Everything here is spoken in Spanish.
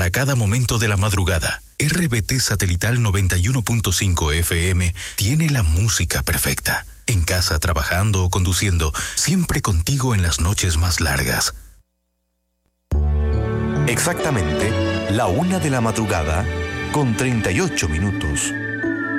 para cada momento de la madrugada. RBT Satelital 91.5 FM tiene la música perfecta. En casa, trabajando o conduciendo, siempre contigo en las noches más largas. Exactamente, la 1 de la madrugada, con 38 minutos.